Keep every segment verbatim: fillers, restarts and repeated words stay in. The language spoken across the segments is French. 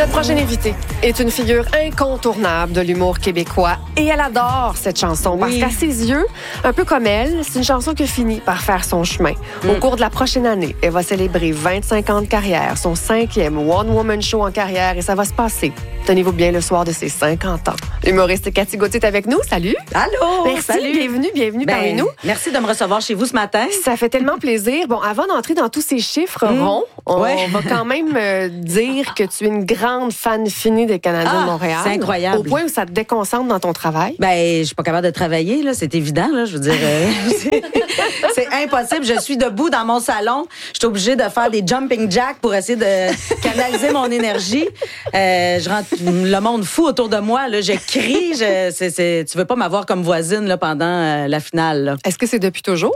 Notre prochaine invitée est une figure incontournable de l'humour québécois et elle adore cette chanson parce oui. qu'à ses yeux, un peu comme elle, c'est une chanson qui finit par faire son chemin. Mm. Au cours de la prochaine année, elle va célébrer vingt-cinq ans de carrière, son cinquième one-woman show en carrière et ça va se passer, tenez-vous bien, le soir de ses cinquante ans. L'humoriste Cathy Gauthier est avec nous. Salut! Allô! Merci, salut. bienvenue, bienvenue ben, parmi nous. Merci de me recevoir chez vous ce matin. Ça fait tellement plaisir. Bon, avant d'entrer dans tous ces chiffres mmh. ronds, on ouais. va quand même euh, dire que tu es une grande fan finie des Canadiens ah, de Montréal. C'est incroyable. Au point où ça te déconcentre dans ton travail. Ben, je suis pas capable de travailler, là. C'est évident, là. Je veux dire, euh, c'est, c'est impossible. Je suis debout dans mon salon. Je suis obligée de faire des jumping jacks pour essayer de canaliser mon énergie. Euh, je rends le monde fou autour de moi, là. Je crie. Je, c'est, c'est, tu veux pas m'avoir comme voisine, là, pendant euh, la finale, là. Est-ce que c'est depuis toujours?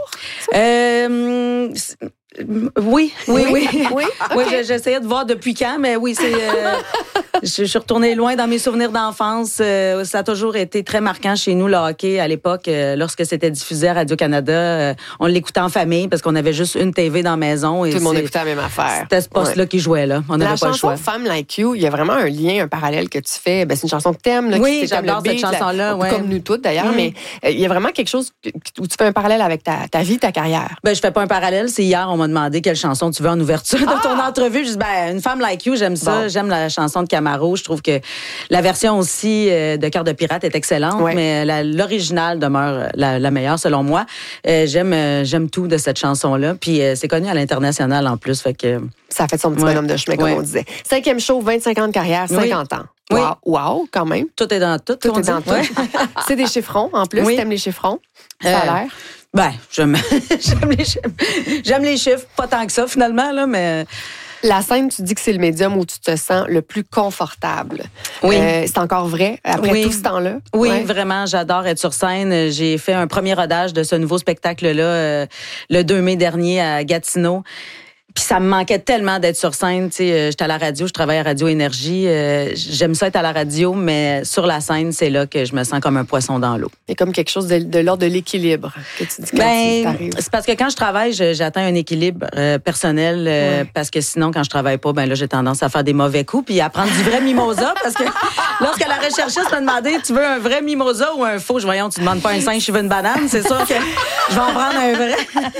Euh, oui, oui, oui. Oui, oui okay. J'essayais de voir depuis quand, mais oui, c'est. Euh, je, je suis retournée loin dans mes souvenirs d'enfance. Euh, ça a toujours été très marquant chez nous, le hockey, à l'époque, euh, lorsque c'était diffusé à Radio-Canada. Euh, on l'écoutait en famille parce qu'on avait juste une T V dans la maison. Et tout le monde écoutait la même affaire. C'était ce poste-là ouais. qui jouait, là. On n'avait pas le choix. La chanson Femme Like You, il y a vraiment un lien, un parallèle que tu fais. Ben, c'est une chanson que t'aimes, là. Oui, qui j'adore cette chanson-là. Ouais. Comme nous toutes, d'ailleurs. Mm. Mais euh, il y a vraiment quelque chose où tu fais un parallèle avec ta, ta vie, ta carrière. Ben, je fais pas un parallèle. C'est hier, on m'a demandé quelle chanson tu veux en ouverture de ton ah! entrevue. Je dis, ben, une femme like you, j'aime ça. Bon. J'aime la chanson de Camaro. Je trouve que la version aussi euh, de Cœur de pirate est excellente, ouais. mais la, l'original demeure la, la meilleure selon moi. Euh, j'aime, euh, j'aime tout de cette chanson-là. Puis euh, c'est connu à l'international en plus. Fait que, ça a fait son petit ouais. bonhomme de chemin, comme ouais. on disait. Cinquième show, vingt-cinq ans de carrière, cinquante oui. ans. Oui. Wow, wow, quand même. Tout est dans tout. Tout est dans tout. Ouais. C'est des chiffrons, en plus. Oui. T'aimes les chiffrons? Ça euh, a l'air. Ben, j'aime, j'aime, les chiffres. J'aime les chiffres, pas tant que ça finalement, là, mais... La scène, tu dis que c'est le médium où tu te sens le plus confortable. Oui. Euh, c'est encore vrai après oui. tout ce temps-là? Oui, ouais. vraiment, j'adore être sur scène. J'ai fait un premier rodage de ce nouveau spectacle-là euh, le deux mai dernier à Gatineau. Puis ça me manquait tellement d'être sur scène. Tu sais, euh, j'étais à la radio, je travaille à Radio Énergie. Euh, j'aime ça être à la radio, mais sur la scène, c'est là que je me sens comme un poisson dans l'eau. Il y a comme quelque chose de, de l'ordre de l'équilibre que tu dis quand ben, t'arrives. C'est parce que quand je travaille, je, j'atteins un équilibre euh, personnel. Euh, ouais. Parce que sinon, quand je travaille pas, ben là, j'ai tendance à faire des mauvais coups puis à prendre du vrai mimosa. Parce que lorsque la recherchiste m'a demandé, tu veux un vrai mimosa ou un faux? Je voyons, tu demandes pas un singe, je veux une banane. C'est sûr que je vais en prendre un vrai.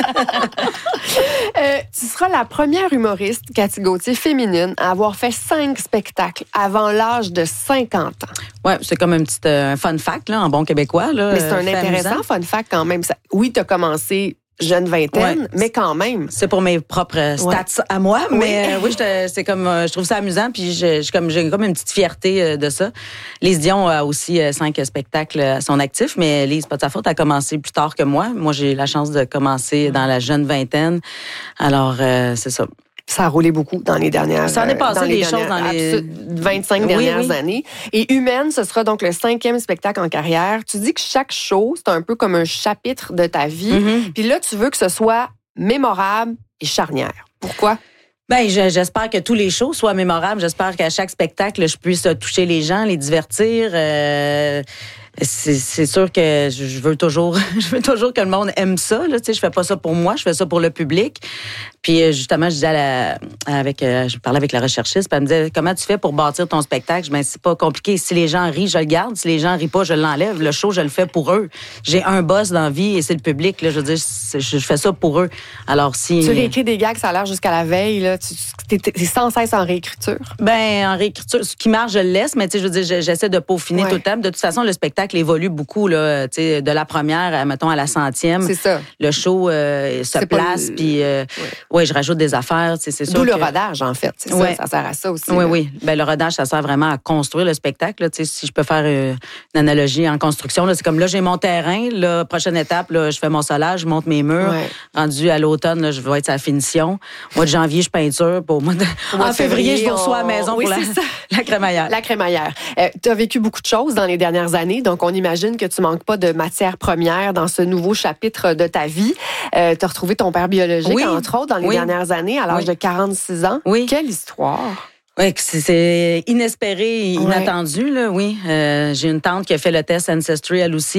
euh, tu seras la première humoriste, Cathy Gauthier, féminine, à avoir fait cinq spectacles avant l'âge de cinquante ans. Oui, c'est comme un petit euh, fun fact, là, en bon québécois. Là, mais c'est un euh, intéressant amusant. Fun fact quand même. Ça, oui, tu as commencé jeune vingtaine, ouais. mais quand même. C'est pour mes propres stats ouais. à moi, mais oui, euh, oui je, c'est comme, euh, je trouve ça amusant, puis je, je, comme, j'ai comme une petite fierté euh, de ça. Lise Dion a aussi euh, cinq spectacles à son actif, mais Lise, pas de sa faute, elle a commencé plus tard que moi. Moi, j'ai la chance de commencer dans la jeune vingtaine. Alors, euh, c'est ça. Ça a roulé beaucoup dans les dernières Ça en est passé dans les des choses dans les vingt-cinq oui, dernières oui. années. Et Humaine, ce sera donc le cinquième spectacle en carrière. Tu dis que chaque show, c'est un peu comme un chapitre de ta vie. Mm-hmm. Puis là, tu veux que ce soit mémorable et charnière. Pourquoi? Ben, je, j'espère que tous les shows soient mémorables. J'espère qu'à chaque spectacle, je puisse toucher les gens, les divertir. Euh, c'est, c'est sûr que je veux toujours, je veux toujours que le monde aime ça. Là, tu sais, je fais pas ça pour moi, je fais ça pour le public. Puis justement, je disais à la, avec, euh, je parlais avec la recherchiste, puis elle me disait comment tu fais pour bâtir ton spectacle. Je ben c'est pas compliqué. Si les gens rient, je le garde. Si les gens rient pas, je l'enlève. Le show, je le fais pour eux. J'ai un boss dans la vie et c'est le public. Là, je veux dire, je, je fais ça pour eux. Alors si tu réécris des gags, ça a l'air jusqu'à la veille. Là, tu t'es, t'es sans cesse en réécriture. Ben en réécriture, ce qui marche, je le laisse. Mais tu sais, je veux dire, j'essaie de peaufiner ouais. tout le temps. De toute façon, le spectacle évolue beaucoup. Là, tu sais, de la première, mettons à la centième. C'est ça. Le show euh, se c'est place. Puis euh, ouais. ouais, je rajoute des affaires. C'est sûr. D'où que... le rodage, en fait. C'est ouais. ça, ça sert à ça aussi. Oui, là. oui. Ben, le rodage, ça sert vraiment à construire le spectacle. Là. Si je peux faire euh, une analogie en construction, là, c'est comme là, j'ai mon terrain. La prochaine étape, là, je fais mon solage, je monte mes murs. Ouais. Rendu à l'automne, là, je vais être à la finition. Au mois de janvier, je peinture. Pour, au mois de... Au mois en de février, février, je reçois on... à la maison oui, pour la... la crémaillère. La crémaillère. Euh, tu as vécu beaucoup de choses dans les dernières années, donc on imagine que tu manques pas de matière première dans ce nouveau chapitre de ta vie. Euh, tu as retrouvé ton père biologique, oui. entre autres, dans les oui. dernières années, à l'âge oui. de quarante-six ans. Oui. Quelle histoire! Oui, c'est inespéré et inattendu, ouais. là, oui. Euh, j'ai une tante qui a fait le test Ancestry, elle aussi.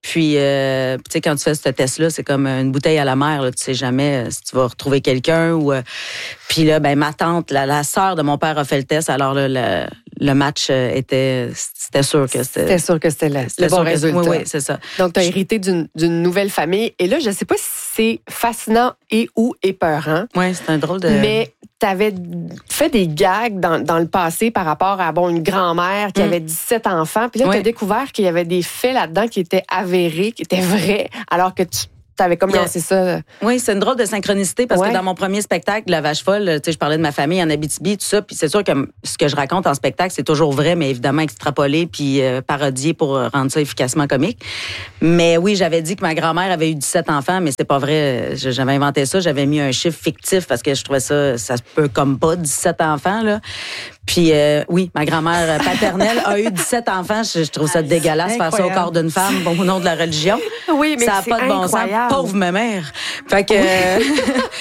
Puis, euh, tu sais, quand tu fais ce test-là, c'est comme une bouteille à la mer. Là. Tu sais jamais si tu vas retrouver quelqu'un. Ou euh, Puis là, ben ma tante, la, la sœur de mon père a fait le test. Alors là, le, le match était... C'était sûr que c'était... C'était sûr que c'était le, le bon résultat. Oui, oui, c'est ça. Donc, tu as hérité d'une, d'une nouvelle famille. Et là, je sais pas si c'est fascinant et ou épeurant. Oui, c'est un drôle de... Mais tu avais fait des gags dans, dans le passé par rapport à bon, une grand-mère qui mm. avait dix-sept enfants. Puis là, oui. tu as découvert qu'il y avait des faits là-dedans qui étaient avérés, qui étaient vrais, alors que tu avais comme lancé ça. Oui, c'est une drôle de synchronicité parce ouais. que dans mon premier spectacle, La Vache folle, tu sais, je parlais de ma famille en Abitibi, tout ça. Puis c'est sûr que ce que je raconte en spectacle, c'est toujours vrai, mais évidemment extrapolé puis euh, parodié pour rendre ça efficacement comique. Mais oui, j'avais dit que ma grand-mère avait eu dix-sept enfants, mais c'est pas vrai. J'avais inventé ça. J'avais mis un chiffre fictif parce que je trouvais ça, ça se peut comme pas, dix-sept enfants, là. Puis euh, oui, ma grand-mère paternelle a eu dix-sept enfants. Je, je trouve ça dégueulasse faire ça au corps d'une femme bon, au nom de la religion. Oui, mais ça n'a pas de bon sens. Pauvre ma mère. Fait que... Oui.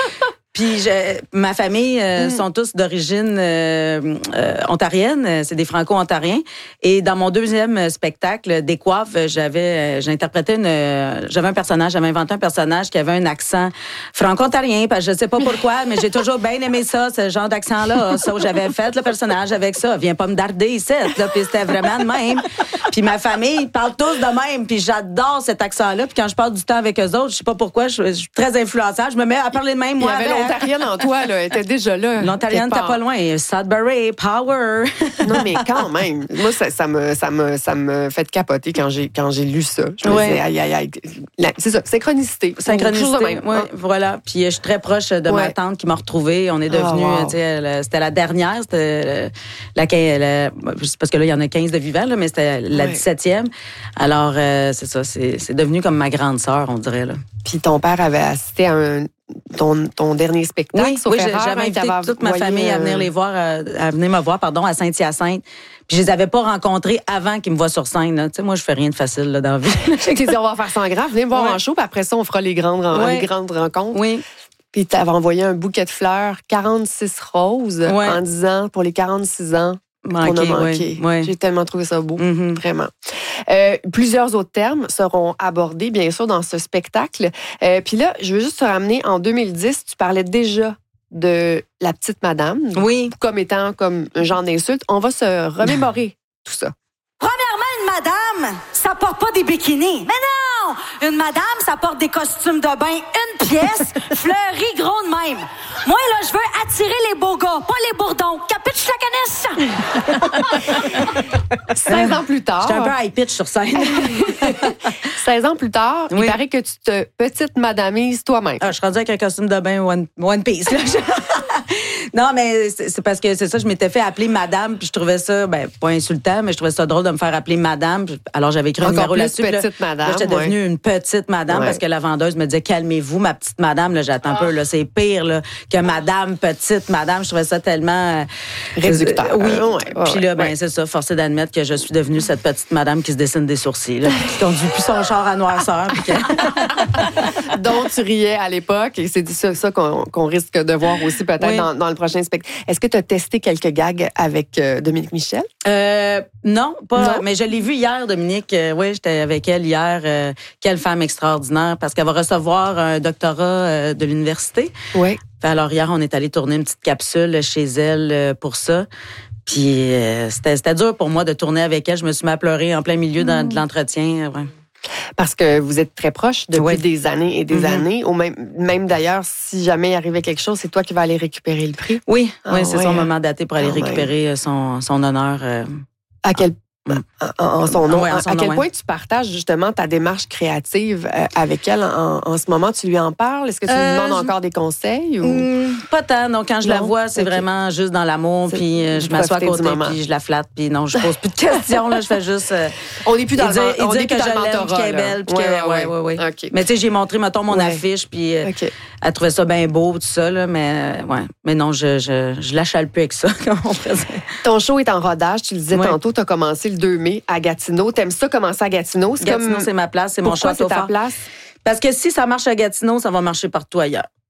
Puis je, ma famille euh, mm. sont tous d'origine euh, euh, ontarienne, c'est des franco-ontariens. Et dans mon deuxième spectacle, Décoiffe, j'avais, j'interprétais une, euh, j'avais un personnage, j'avais inventé un personnage qui avait un accent franco-ontarien, parce que je sais pas pourquoi, mais j'ai toujours bien aimé ça, ce genre d'accent-là. Ça, j'avais fait le personnage avec ça. Viens pas me darder ici, là. Puis c'était vraiment de même. Puis ma famille parle tous de même. Puis j'adore cet accent-là. Puis quand je passe du temps avec eux autres, je sais pas pourquoi, je, je suis très influençable. Je me mets à parler de même, moi. L'Ontarienne en toi, là, était déjà là. L'Ontarienne t'es pas loin. Sudbury, Power. Non, mais quand même. Moi, ça, ça, me, ça, me, ça me fait capoter quand j'ai, quand j'ai lu ça. Je me ouais. disais, aïe, aïe, aïe. C'est ça, synchronicité. Synchronicité, oui, voilà. Puis je suis très proche de ouais. ma tante qui m'a retrouvée. On est devenus, oh, wow. tu sais, c'était la dernière, c'était la, la, la, parce que là, il y en a quinze de vivants, là, mais c'était la ouais. dix-septième. Alors, euh, c'est ça, c'est, c'est devenu comme ma grande sœur, on dirait, là. Puis ton père avait assisté à un... Ton, ton dernier spectacle. Oui, oui erreur, j'avais invité hein, toute ma famille euh... à venir les voir, à, à venir me voir, pardon, à Saint-Hyacinthe. Puis je les avais pas rencontrés avant qu'ils me voient sur scène. Tu sais, moi, je fais rien de facile là, dans la vie. Je sais que on va faire ça en grave. Venez me voir ouais. en show, puis après ça, on fera les grandes, ouais. les grandes rencontres. Oui. Puis tu avais envoyé un bouquet de fleurs, quarante-six roses, ouais. en disant pour les quarante-six ans. Manqué, on a manqué. Oui, oui. J'ai tellement trouvé ça beau, mm-hmm. vraiment. Euh, plusieurs autres termes seront abordés, bien sûr, dans ce spectacle. Euh, Puis là, je veux juste te ramener, en deux mille dix, tu parlais déjà de la petite madame, oui. comme étant comme un genre d'insulte. On va se remémorer tout ça. Premièrement, une madame, ça porte pas des bikinis. Mais non! Une madame, ça porte des costumes de bain, une pièce, fleurie, gros de même. Moi, là, je veux attirer les beaux gars, pas les bourdons. Capiche la canisse? seize ans plus tard. J'étais un peu high pitch sur scène. seize ans plus tard, oui. il paraît que tu te petite madamises toi-même. Ah, je suis rendue avec un costume de bain one, one piece, là. Non, mais c'est parce que c'est ça, je m'étais fait appeler madame, puis je trouvais ça, ben, pas insultant, mais je trouvais ça drôle de me faire appeler madame. Alors, j'avais écrit un Encore numéro là-dessus. Petite là, madame. Là, j'étais ouais. devenue une petite madame ouais. parce que la vendeuse me disait, calmez-vous, ma petite madame. Là, j'attends ah. un peu, là, c'est pire, là, que madame, petite madame. Je trouvais ça tellement. Euh, réducteur. Euh, oui. Euh, ouais, ouais, puis là, ben, ouais. c'est ça, forcé d'admettre que je suis devenue cette petite madame qui se dessine des sourcils, là, qui conduit plus son char à noirceur. que... dont tu riais à l'époque, et c'est ça, ça qu'on, qu'on risque de voir aussi peut-être oui. dans, dans le prochain spectacle. Est-ce que tu as testé quelques gags avec euh, Dominique Michel? Euh, non, pas. Non. Mais je l'ai vue hier, Dominique. Euh, oui, j'étais avec elle hier. Euh, quelle femme extraordinaire, parce qu'elle va recevoir un doctorat euh, de l'université. Oui. Alors hier, on est allé tourner une petite capsule chez elle euh, pour ça. Puis euh, c'était, c'était dur pour moi de tourner avec elle. Je me suis mis à pleurer en plein milieu mmh. dans, de l'entretien. Ouais. Parce que vous êtes très proches depuis oui. des années et des mm-hmm. années. Ou même, même d'ailleurs, si jamais il arrivait quelque chose, c'est toi qui vas aller récupérer le prix. Oui, ah, oui c'est ouais. son moment daté pour aller ah, récupérer ouais. son, son honneur. Euh, à quel En, en son nom. Ouais, en son à quel nom, point ouais. tu partages justement ta démarche créative euh, avec elle en, en ce moment? Tu lui en parles? Est-ce que tu euh, lui demandes je... encore des conseils? Ou... Mmh, pas tant. Donc, quand je non? la vois, c'est okay. vraiment juste dans l'amour. Puis euh, je m'assois à côté, puis je la flatte. Puis non, je pose plus de questions. Là, je fais juste... Euh, on n'est plus dans dire, le on dire que je l'aime, qu'elle est belle. Puis ouais, ouais, ouais, ouais. Okay. Mais tu sais, j'ai montré, mettons, mon ouais. affiche. Puis euh, okay. elle trouvait ça bien beau, tout ça. Là, mais, ouais. mais non, je, je, je l'achale plus avec ça, comme on faisait. Ton show est en rodage. Tu le disais ouais. tantôt, tu as commencé le deux mai à Gatineau. T'aimes ça commencer à Gatineau? C'est Gatineau, comme... c'est ma place, c'est Pourquoi mon château c'est ta fort. Place? Parce que si ça marche à Gatineau, ça va marcher partout ailleurs.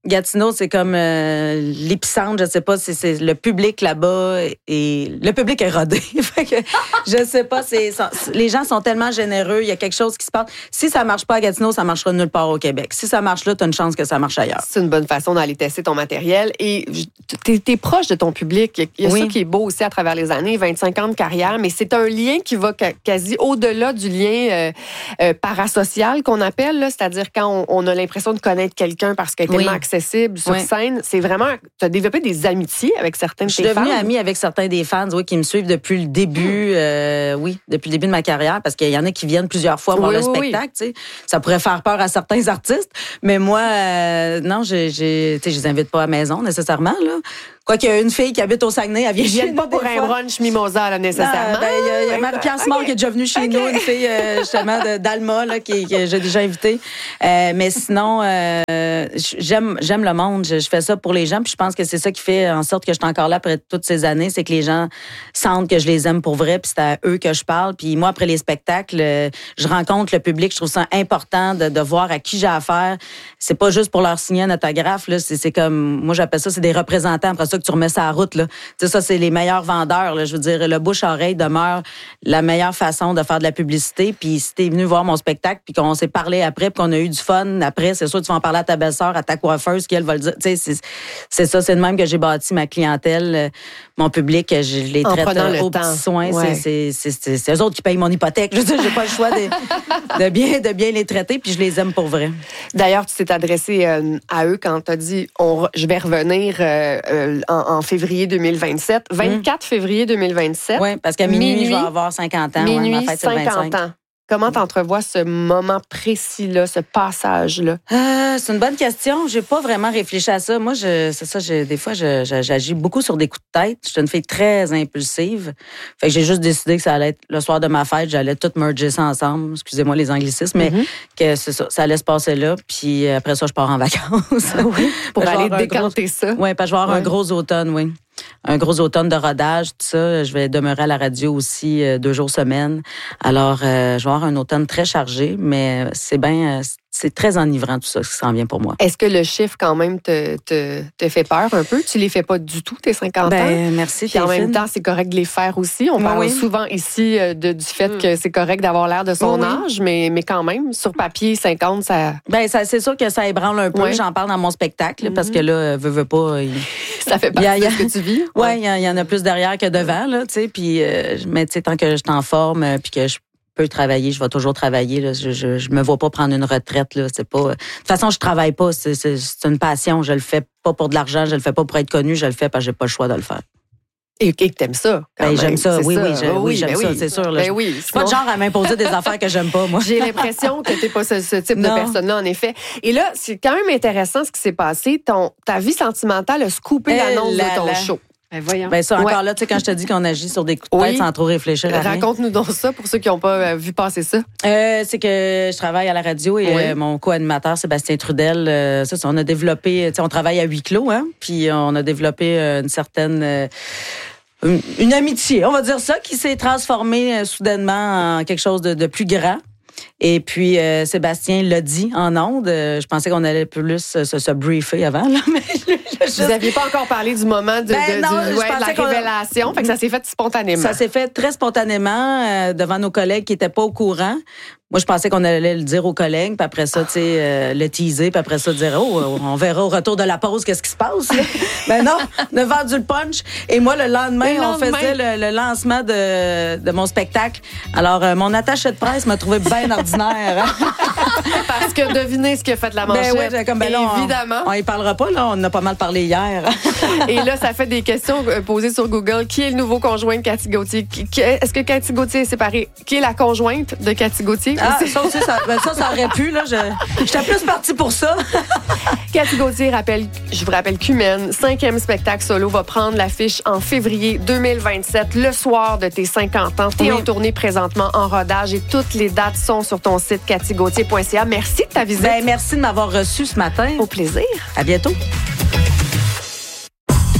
Gatineau, c'est comme euh, l'épicentre, je sais pas, c'est, c'est le public là-bas et le public est rodé. Fait que, je sais pas, c'est, les gens sont tellement généreux, il y a quelque chose qui se passe. Si ça marche pas à Gatineau, ça marchera nulle part au Québec. Si ça marche là, t'as une chance que ça marche ailleurs. C'est une bonne façon d'aller tester ton matériel et t'es, t'es proche de ton public. Il y a oui. ça qui est beau aussi à travers les années, vingt-cinq ans de carrière, mais c'est un lien qui va quasi au-delà du lien euh, euh, parasocial qu'on appelle, là, c'est-à-dire quand on, on a l'impression de connaître quelqu'un parce qu'elle est oui. tellement accessible sur oui. scène, c'est vraiment, tu as développé des amitiés avec certains de tes fans. Je suis devenue amie avec certains des fans, oui, qui me suivent depuis le début, mmh. euh, oui, depuis le début de ma carrière, parce qu'il y en a qui viennent plusieurs fois voir oui, le oui, spectacle, oui. tu sais. Ça pourrait faire peur à certains artistes, mais moi, euh, non, j'ai, j'ai, tu sais, je les invite pas à la maison nécessairement, là. Quoi qu'il y a une fille qui habite au Saguenay, elle vient chez nous. Pas pour un brunch mimosa, là, nécessairement. Il ben, y a, y a Marie-Pierre Simard okay. qui est déjà venue chez okay. nous, une fille, euh, justement, de, d'Alma, là, qui, que j'ai déjà invitée. Euh, mais sinon, euh, j'aime, j'aime le monde. Je, je fais ça pour les gens, puis je pense que c'est ça qui fait en sorte que je suis encore là après toutes ces années, c'est que les gens sentent que je les aime pour vrai, puis c'est à eux que je parle. Puis moi, après les spectacles, je rencontre le public. Je trouve ça important de, de voir à qui j'ai affaire. C'est pas juste pour leur signer un autographe, là. C'est, c'est comme, moi, j'appelle ça, c'est des représentants. Après ça, que tu remets ça à la route, là. Tu sais, ça, c'est les meilleurs vendeurs, là. Je veux dire, le bouche-oreille demeure la meilleure façon de faire de la publicité. Puis si t'es venu voir mon spectacle, puis qu'on s'est parlé après, puis qu'on a eu du fun après, c'est sûr que tu vas en parler à ta belle-sœur, à ta coiffeuse, qu'elle va le dire. Tu sais, c'est, c'est ça, c'est de même que j'ai bâti ma clientèle, mon public, je les traite au petit soin. Ouais. C'est, c'est, c'est, c'est eux autres qui payent mon hypothèque. Je veux dire, j'ai pas le choix de, de, bien, de bien les traiter, puis je les aime pour vrai. D'ailleurs, tu t'es adressé euh, à eux quand tu as dit on, je vais revenir euh, euh, en, en février deux mille vingt-sept. vingt-quatre mmh. février deux mille vingt-sept. Oui, parce qu'à minuit, minuit, je vais avoir cinquante ans. Minuit, ouais, ma fête, cinquante c'est le vingt-cinq ans. Comment t'entrevois ce moment précis-là, ce passage-là? Euh, c'est une bonne question. J'ai pas vraiment réfléchi à ça. Moi, je, c'est ça, j'ai, des fois, je, je, j'agis beaucoup sur des coups de tête. Je suis une fille très impulsive. Fait que j'ai juste décidé que ça allait être le soir de ma fête, j'allais tout merger ça ensemble. Excusez-moi les anglicismes, mais mm-hmm. que c'est ça, ça allait se passer là. Puis après ça, je pars en vacances. Ah oui? Pour aller décanter gros, ça? Oui, parce que je vais avoir ouais. un gros automne, oui. Un gros automne de rodage, tout ça. Je vais demeurer à la radio aussi euh, deux jours semaine. Alors, euh, je vais avoir un automne très chargé, mais c'est bien, euh, c'est très enivrant tout ça, ce qui s'en vient pour moi. Est-ce que le chiffre, quand même, te, te, te fait peur un peu? Tu les fais pas du tout, tes cinquante ben, ans? Merci, Puis en même temps, c'est correct de les faire aussi. On parle oui. souvent ici de, du fait mm. que c'est correct d'avoir l'air de son oui. âge, mais, mais quand même, sur papier, cinquante, ça... Ben, ça, c'est sûr que ça ébranle un peu. Oui. J'en parle dans mon spectacle, mm-hmm. parce que là, veux, veux pas... Il... Ça fait partie de ce que tu vis? Oui, ouais, il y, y en a plus derrière que devant, là, tu sais. Puis, euh, mais tu sais, tant que je suis en forme, euh, puis que je peux travailler, je vais toujours travailler. Là. Je, je, je me vois pas prendre une retraite. Là. C'est pas. De toute façon, je travaille pas. C'est, c'est, c'est une passion. Je le fais pas pour de l'argent. Je le fais pas pour être connu. Je le fais parce que j'ai pas le choix de le faire. Et que t'aimes ça. Quand ben, même. J'aime ça, c'est oui, ça. oui, je, oui, oui, j'aime ben ça, oui. c'est sûr. Là. Ben oui, je suis sinon... pas de genre à m'imposer des affaires que j'aime pas, moi. J'ai l'impression que t'es pas ce, ce type non. de personne-là, en effet. Et là, c'est quand même intéressant ce qui s'est passé. Ton, ta vie sentimentale a scoopé eh l'annonce là, de ton là. show. Ben voyons. Ben ça, encore ouais. là, tu sais, quand je te dis qu'on agit sur des coups de tête oui. sans trop réfléchir à rien. Raconte-nous donc ça pour ceux qui n'ont pas euh, vu passer ça. Euh, c'est que je travaille à la radio et oui. euh, mon co-animateur, Sébastien Trudel, euh, ça, on a développé, tu sais, on travaille à huis clos, hein, puis on a développé euh, une certaine... Euh, une, une amitié, on va dire ça, qui s'est transformée euh, soudainement en quelque chose de, de plus grand. Et puis, euh, Sébastien l'a dit en ondes. Euh, je pensais qu'on allait plus se, se, se briefer avant. Là, mais juste... Vous n'aviez pas encore parlé du moment de, ben de, non, du, ouais, de la révélation. Fait que ça s'est fait spontanément. Ça s'est fait très spontanément euh, devant nos collègues qui n'étaient pas au courant. Moi, je pensais qu'on allait le dire aux collègues, puis après ça, tu sais, euh, le teaser, puis après ça, dire, oh, on verra au retour de la pause qu'est-ce qui se passe. Ben non, on a vendu le punch. Et moi, le lendemain, le lendemain. on faisait le, le lancement de, de mon spectacle. Alors, euh, mon attaché de presse m'a trouvé bien ordinaire. Hein? Parce que devinez ce qui a fait la manchette. Ben oui, comme, ben là, évidemment. On, on y parlera pas, là. On en a pas mal parlé hier. Et là, ça fait des questions posées sur Google. Qui est le nouveau conjoint de Cathy Gauthier? Qui, qui, est-ce que Cathy Gauthier est séparée? Qui est la conjointe de Cathy Gauthier? Ah, ça aussi, ça, ben ça, ça aurait pu, là. Je, j'étais plus partie pour ça. Cathy Gauthier rappelle, je vous rappelle qu'Humaine, cinquième spectacle solo, va prendre l'affiche en février deux mille vingt-sept, le soir de tes cinquante ans. T'es oui. en tournée présentement en rodage et toutes les dates sont sur ton site cathy gauthier point c a. Merci de ta visite. Ben, merci de m'avoir reçu ce matin. Au plaisir. À bientôt.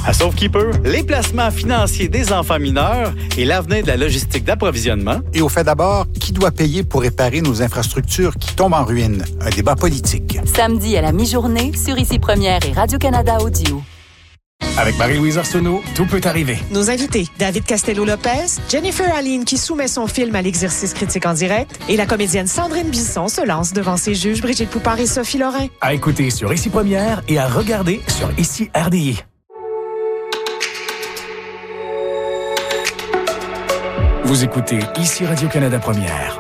À Sauvekeeper, les placements financiers des enfants mineurs et l'avenir de la logistique d'approvisionnement. Et au fait d'abord, qui doit payer pour réparer nos infrastructures qui tombent en ruine? Un débat politique. Samedi à la mi-journée, sur Ici Première et Radio-Canada Audio. Avec Marie-Louise Arsenault, tout peut arriver. Nos invités, David Castello-Lopez, Jennifer Aline qui soumet son film à l'exercice critique en direct et la comédienne Sandrine Bisson se lance devant ses juges Brigitte Poupard et Sophie Lorrain. À écouter sur Ici Première et à regarder sur Ici R D I. Vous écoutez Ici Radio-Canada Première.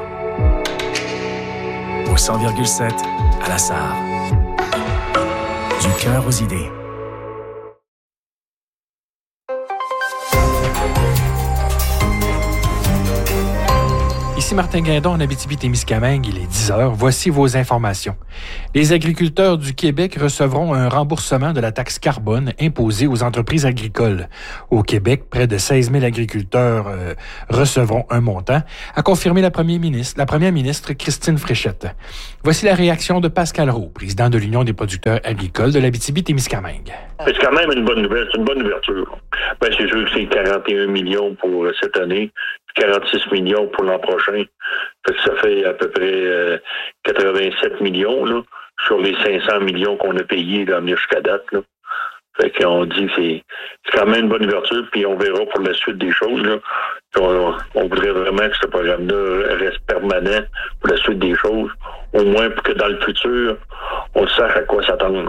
Au cent virgule sept, à la Sarre. Du cœur aux idées. Ici Martin Guindon en Abitibi-Témiscamingue, il est dix heures. Voici vos informations. Les agriculteurs du Québec recevront un remboursement de la taxe carbone imposée aux entreprises agricoles. Au Québec, près de seize mille agriculteurs euh, recevront un montant, a confirmé la première ministre, la première ministre Christine Fréchette. Voici la réaction de Pascal Roux, président de l'Union des producteurs agricoles de l'Abitibi-Témiscamingue. C'est quand même une bonne nouvelle, c'est une bonne ouverture. Ben, c'est sûr que c'est quarante et un millions pour cette année, quarante-six millions pour l'an prochain. Fait que ça fait à peu près euh, quatre-vingt-sept millions là, sur les cinq cents millions qu'on a payés là, jusqu'à date. Là. Fait qu'on dit que c'est, c'est quand même une bonne ouverture, puis on verra pour la suite des choses. Là. On, on voudrait vraiment que ce programme-là reste permanent pour la suite des choses, au moins pour que dans le futur, on sache à quoi s'attendre.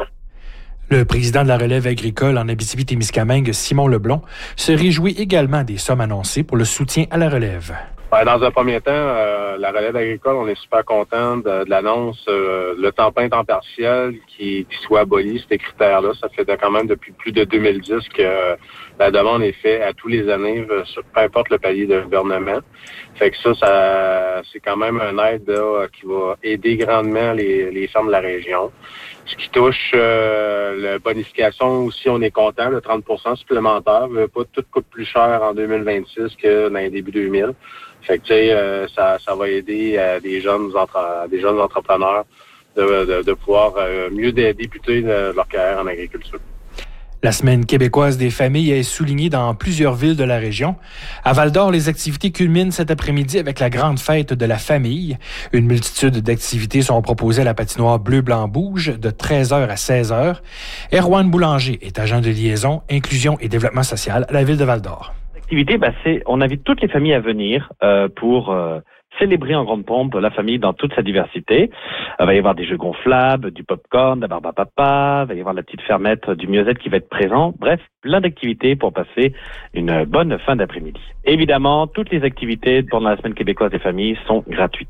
Le président de la relève agricole en Abitibi-Témiscamingue, Simon Leblond, se réjouit également des sommes annoncées pour le soutien à la relève. Dans un premier temps, euh, la relève agricole, on est super content de, de l'annonce, euh, le temps plein, temps partiel, qui, qui soit aboli, ces critères-là. Ça fait de, quand même depuis plus de deux mille dix que euh, la demande est faite à tous les années, peu importe le palier de gouvernement. Fait que ça, ça c'est quand même un aide là, qui va aider grandement les, les fermes de la région. Ce qui touche euh, la bonification aussi, on est content, le trente pour cent supplémentaire. Pas tout coûte plus cher en deux mille vingt-six que dans les débuts deux mille. Fait que tu sais, euh, ça, ça va aider euh, des jeunes entre, des jeunes entrepreneurs de, de, de pouvoir euh, mieux débuter de leur carrière en agriculture. La Semaine québécoise des familles est soulignée dans plusieurs villes de la région. À Val-d'Or, les activités culminent cet après-midi avec la grande fête de la famille. Une multitude d'activités sont proposées à la patinoire Bleu-Blanc-Bouge de treize heures à seize heures. Erwan Boulanger est agent de liaison, inclusion et développement social à la ville de Val-d'Or. L'activité, ben, c'est, on invite toutes les familles à venir euh, pour... Euh, célébrer en grande pompe la famille dans toute sa diversité. Il va y avoir des jeux gonflables, du popcorn, de la barbe à papa, il va y avoir la petite fermette du mieux-être qui va être présent. Bref, plein d'activités pour passer une bonne fin d'après-midi. Évidemment, toutes les activités pendant la Semaine québécoise des familles sont gratuites.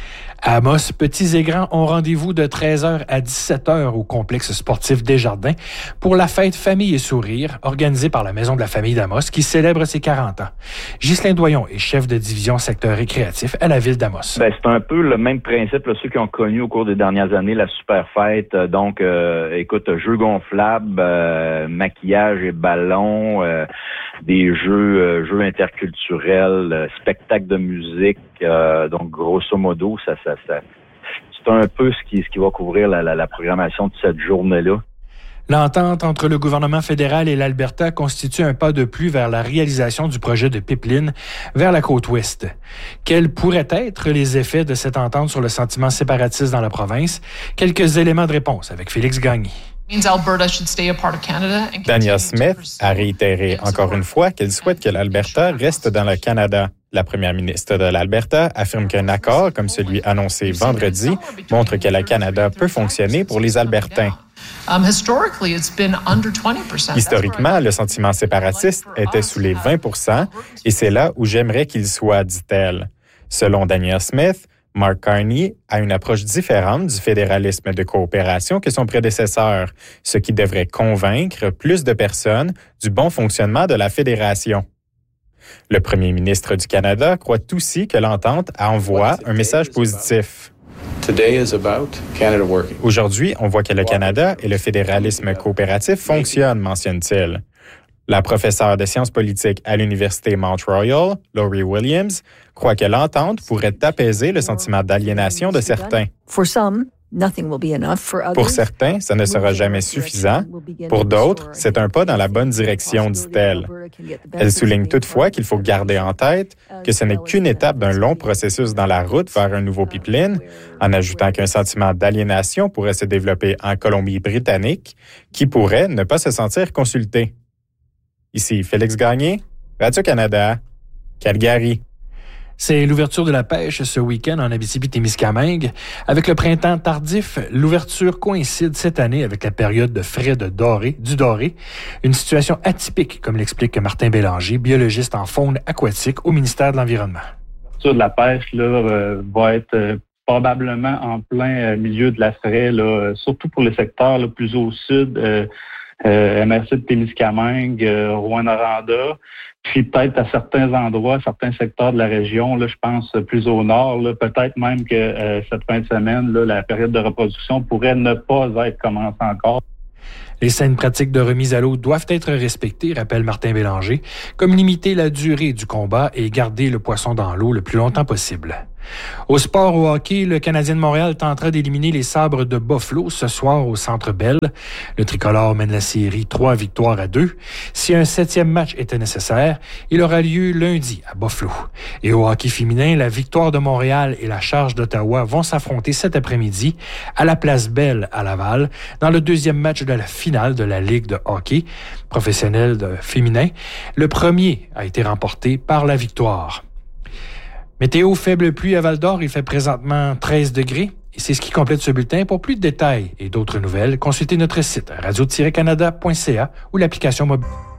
À Amos, petits et grands ont rendez-vous de treize heures à dix-sept heures au complexe sportif Desjardins pour la fête Famille et Sourire organisée par la Maison de la Famille d'Amos qui célèbre ses quarante ans. Ghislain Doyon est chef de division secteur récréatif à la ville d'Amos. Ben, c'est un peu le même principe, là, ceux qui ont connu au cours des dernières années la super fête. Donc, euh, écoute, jeux gonflables, euh, maquillage et ballons, euh, des jeux, euh, jeux interculturels, euh, spectacles de musique. Euh, donc, grosso modo, ça, ça, ça, c'est un peu ce qui, ce qui va couvrir la, la, la programmation de cette journée-là. L'entente entre le gouvernement fédéral et l'Alberta constitue un pas de plus vers la réalisation du projet de pipeline vers la côte ouest. Quels pourraient être les effets de cette entente sur le sentiment séparatiste dans la province? Quelques éléments de réponse avec Félix Gagné. Danielle Smith a réitéré encore une fois qu'elle souhaite que l'Alberta reste dans le Canada. La première ministre de l'Alberta affirme qu'un accord, comme celui annoncé vendredi, montre que le Canada peut fonctionner pour les Albertains. Historiquement, le sentiment séparatiste était sous les vingt pour cent et c'est là où j'aimerais qu'il soit, dit-elle. Selon Danielle Smith, Mark Carney a une approche différente du fédéralisme de coopération que son prédécesseur, ce qui devrait convaincre plus de personnes du bon fonctionnement de la fédération. Le premier ministre du Canada croit aussi que l'entente envoie un message positif. Aujourd'hui, on voit que le Canada et le fédéralisme coopératif fonctionnent, mentionne-t-il. La professeure de sciences politiques à l'Université Mount Royal, Laurie Williams, croit que l'entente pourrait apaiser le sentiment d'aliénation de certains. Pour certains, ça ne sera jamais suffisant. Pour d'autres, c'est un pas dans la bonne direction, dit-elle. Elle souligne toutefois qu'il faut garder en tête que ce n'est qu'une étape d'un long processus dans la route vers un nouveau pipeline, en ajoutant qu'un sentiment d'aliénation pourrait se développer en Colombie-Britannique, qui pourrait ne pas se sentir consulté. Ici Félix Gagné, Radio-Canada, Calgary. C'est l'ouverture de la pêche ce week-end en Abitibi-Témiscamingue. Avec le printemps tardif, l'ouverture coïncide cette année avec la période de frais de doré, du doré. Une situation atypique, comme l'explique Martin Bélanger, biologiste en faune aquatique au ministère de l'Environnement. L'ouverture de la pêche là, euh, va être euh, probablement en plein euh, milieu de la frais, là, surtout pour les secteurs là, plus au sud, euh, euh, M R C de Témiscamingue, euh, Rouyn-Noranda. Puis peut-être à certains endroits, certains secteurs de la région, là, je pense plus au nord, là, peut-être même que euh, cette fin de semaine, là, la période de reproduction pourrait ne pas être commencée encore. Les saines pratiques de remise à l'eau doivent être respectées, rappelle Martin Bélanger, comme limiter la durée du combat et garder le poisson dans l'eau le plus longtemps possible. Au sport, au hockey, le Canadien de Montréal tentera d'éliminer les Sabres de Buffalo ce soir au Centre Bell. Le tricolore mène la série trois victoires à deux. Si un septième match était nécessaire, il aura lieu lundi à Buffalo. Et au hockey féminin, la Victoire de Montréal et la Charge d'Ottawa vont s'affronter cet après-midi à la Place Bell à Laval dans le deuxième match de la finale de la Ligue de hockey professionnel de féminin. Le premier a été remporté par la Victoire. Météo, faible pluie à Val-d'Or, il fait présentement treize degrés. Et c'est ce qui complète ce bulletin. Pour plus de détails et d'autres nouvelles, consultez notre site radio tiret canada point c a ou l'application mobile.